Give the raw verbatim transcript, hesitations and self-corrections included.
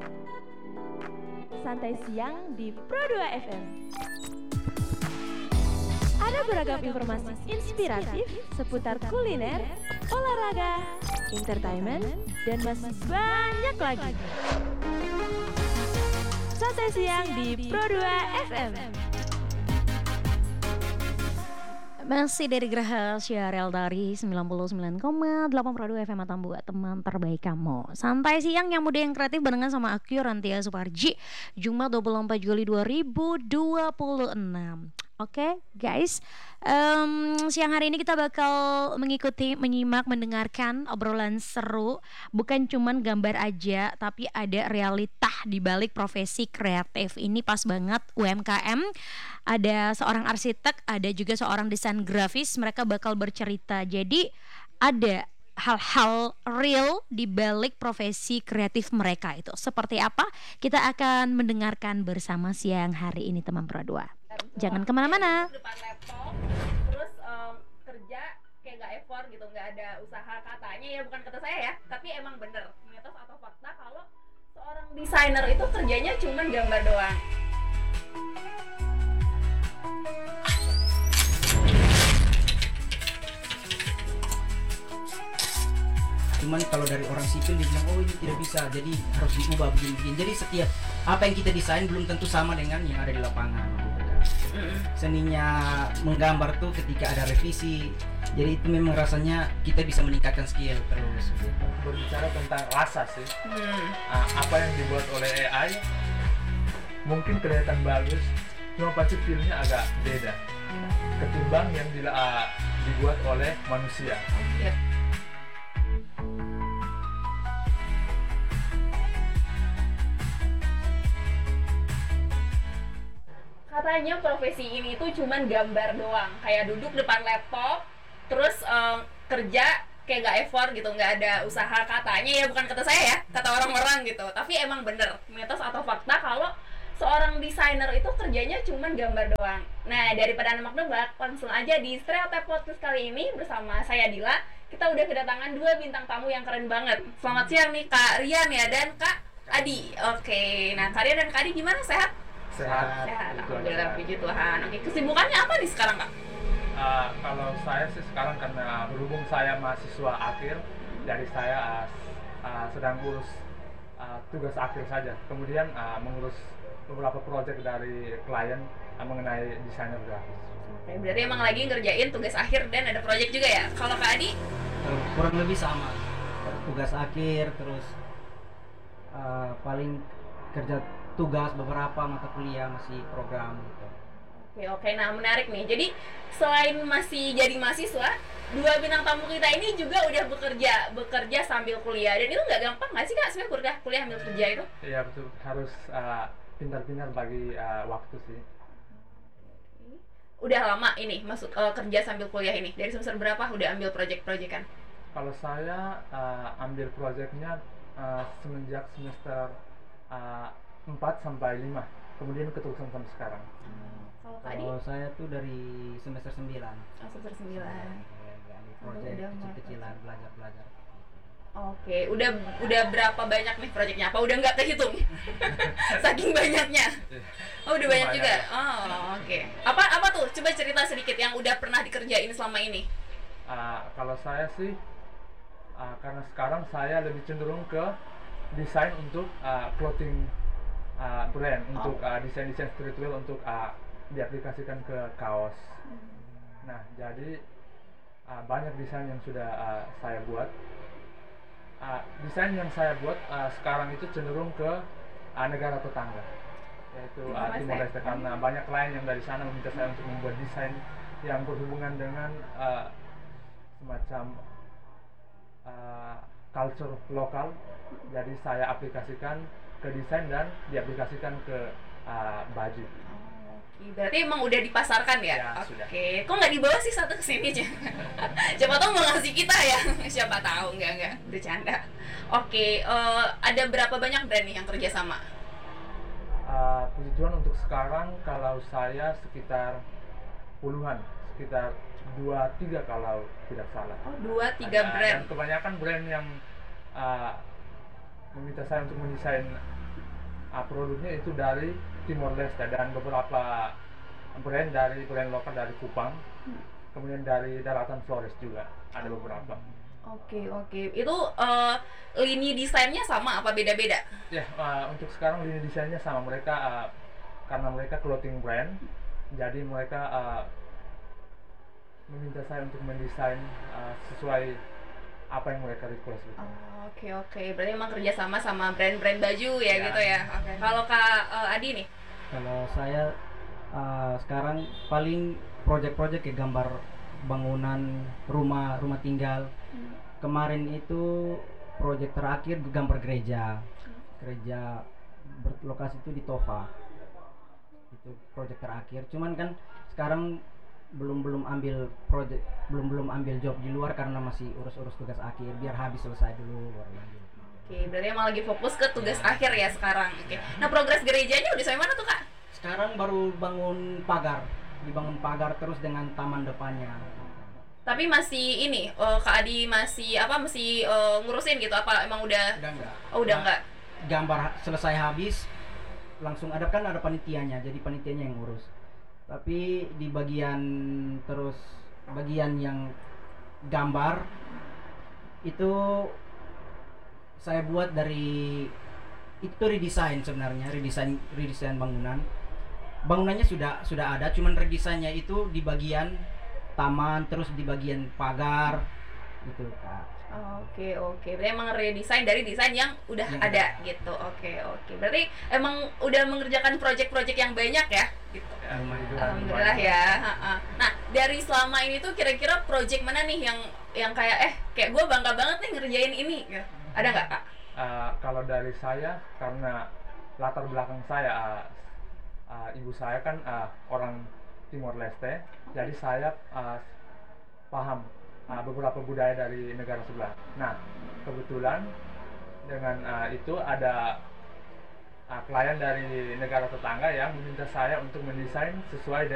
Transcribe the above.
Santai siang di Pro dua F M. Ada beragam informasi inspiratif seputar kuliner, olahraga, entertainment, dan masih banyak lagi. Santai siang di Pro dua F M. Masih dari Geraha Siarel dari sembilan puluh sembilan koma delapan Pro dua F M Atambua, teman terbaik kamu. Santai siang yang muda yang kreatif barengan sama aku Rantia Suparji. Jumat dua puluh empat Juli dua ribu dua puluh enam. Oke okay, guys, um, siang hari ini kita bakal mengikuti, menyimak, mendengarkan obrolan seru. Bukan cuman gambar aja, tapi ada realita di balik profesi kreatif. Ini pas banget U M K M. Ada seorang arsitek, ada juga seorang desain grafis. Mereka bakal bercerita. Jadi ada hal-hal real di balik profesi kreatif mereka itu. Seperti apa? Kita akan mendengarkan bersama siang hari ini teman Pro dua. Jangan kemana-mana. Depan laptop, terus um, kerja kayak gak effort gitu, gak ada usaha, katanya ya, bukan kata saya ya, tapi emang bener mitos atau fakta kalau seorang desainer itu kerjanya cuman gambar doang. Cuman kalau dari orang sipil dia bilang, oh ini tidak bisa, jadi harus diubah begini-begini. Jadi setiap apa yang kita desain belum tentu sama dengan yang ada di lapangan gitu kan. Seninya menggambar tuh ketika ada revisi, jadi itu memang rasanya kita bisa meningkatkan skill terus gitu. Berbicara tentang rasa sih, hmm. nah, apa yang dibuat oleh A I mungkin kelihatan bagus, cuma pasti feelnya agak beda ketimbang yang dila, uh, dibuat oleh manusia. Yep. Katanya profesi ini tuh cuman gambar doang, kayak duduk depan laptop, terus um, kerja kayak gak effort gitu, gak ada usaha, katanya ya, bukan kata saya ya, kata orang-orang gitu. Tapi emang bener, mitos atau fakta kalau seorang desainer itu kerjanya cuman gambar doang. Nah, daripada nebak-nebak, langsung aja di Stereotype Podcast kali ini bersama saya Dila, kita udah kedatangan dua bintang tamu yang keren banget. Selamat siang nih Kak Rian ya, dan Kak Adi. Oke, nah Kak Rian dan Kak Adi gimana, sehat? Sehat, Sehat, betul. alhamdulillah, puji Tuhan. Oke, kesibukannya apa nih sekarang Kak? Uh, kalau saya sih sekarang karena berhubung saya mahasiswa akhir, jadi saya uh, uh, sedang urus uh, tugas akhir saja. Kemudian uh, mengurus beberapa proyek dari klien uh, mengenai desainer grafis. Oke, berarti emang lagi ngerjain tugas akhir dan ada proyek juga ya? Kalau Kak Adi? Kurang lebih sama, tugas akhir terus uh, paling kerja tugas beberapa mata kuliah masih program gitu. Oke, oke, nah menarik nih. Jadi selain masih jadi mahasiswa, dua bintang tamu kita ini juga udah bekerja, bekerja sambil kuliah. Dan itu nggak gampang nggak sih Kak, sebenarnya kuliah, kuliah sambil kerja itu? Iya betul, harus uh, pintar-pintar bagi uh, waktu sih. Udah lama ini maksud uh, kerja sambil kuliah ini? Dari semester berapa udah ambil project-projectan? Kalau saya uh, ambil proyeknya uh, semenjak semester uh, empat sampai lima, kemudian keterusan sampai sekarang. Hmm. Kalau Kak Adi? Kalau saya tuh dari semester sembilan. Oh, semester sembilan. Di proyek kecil-kecilan, belajar-belajar. Oke, udah udah berapa banyak nih proyeknya? Apa udah nggak kehitung? Saking banyaknya. Oh, udah banyak juga. Oh, oke. Okay. Apa apa tuh? Coba cerita sedikit yang udah pernah dikerjain selama ini. Uh, kalau saya sih, uh, karena sekarang saya lebih cenderung ke desain untuk uh, clothing uh, brand, oh. untuk uh, desain-desain streetwear untuk uh, diaplikasikan ke kaos. Hmm. Nah, jadi uh, banyak desain yang sudah uh, saya buat. Uh, desain yang saya buat uh, sekarang itu cenderung ke uh, negara tetangga, yaitu uh, Timor Leste, karena banyak klien yang dari sana meminta saya untuk membuat desain yang berhubungan dengan uh, semacam uh, culture lokal. Jadi saya aplikasikan ke desain dan diaplikasikan ke uh, baju. Berarti emang udah dipasarkan ya? Ya, Oke. sudah. Kok nggak dibawa sih satu kesini aja? Siapa tahu mau ngasih kita ya? Siapa tahu, nggak nggak bercanda. Oke, uh, ada berapa banyak brand nih yang kerja sama? Uh, puji Tuhan untuk sekarang kalau saya sekitar puluhan, sekitar dua tiga kalau tidak salah. Oh, dua tiga ada, brand. Dan kebanyakan brand yang uh, meminta saya untuk mendesain uh, produknya itu dari Timor Leste dan beberapa brand dari brand lokal dari Kupang, kemudian dari daratan Flores juga ada beberapa. Oke oke, itu uh, lini desainnya sama apa beda-beda? Ya, uh, untuk sekarang lini desainnya sama mereka uh, karena mereka clothing brand, jadi mereka uh, meminta saya untuk mendesain uh, sesuai apa yang mereka request. Gitu. Oh, oke oke, berarti emang kerja sama sama brand-brand baju ya, Ya. gitu ya. Oke. Kalau Kak uh, Adi nih? Kalau saya uh, sekarang paling project-project kayak gambar bangunan rumah rumah tinggal. Kemarin itu project terakhir gambar gereja. Gereja berlokasi itu di Tova. Itu project terakhir. Cuman kan sekarang belum belum ambil project belum belum ambil job di luar karena masih urus-urus tugas akhir, biar habis selesai dulu baru lanjut. Oke, berarti emang lagi fokus ke tugas Ya. akhir ya sekarang. Oke. Nah, progres gerejanya udah sampai mana tuh, Kak? Sekarang baru bangun pagar, dibangun pagar terus dengan taman depannya. Tapi masih ini, eh, Kak Adi masih apa masih eh, ngurusin gitu apa emang udah Udah enggak? Oh, udah Nah, enggak. Gambar ha- selesai habis langsung ada kan ada panitianya, jadi panitianya yang ngurus. Tapi di bagian terus bagian yang gambar itu saya buat dari itu redesign sebenarnya, redesign redesign bangunan. Bangunannya sudah sudah ada, cuman redesainnya itu di bagian taman terus di bagian pagar gitu, Kak. Oke oke, berarti emang redesign dari desain yang udah Yang ada ada. gitu. Oke oke, berarti emang udah mengerjakan project-project yang banyak ya gitu. Ya, Lumayan. itu Alhamdulillah ya. Ha-ha. Nah, dari selama ini tuh kira-kira project mana nih yang yang kayak eh kayak gue bangga banget nih ngerjain ini ya. Ada nggak, Kak? Uh, kalau dari saya, karena latar belakang saya, uh, uh, ibu saya kan uh, orang Timor Leste, jadi saya uh, paham uh, beberapa budaya dari negara sebelah. Nah, kebetulan dengan uh, itu ada uh, klien dari negara tetangga yang meminta saya untuk mendesain sesuai dengan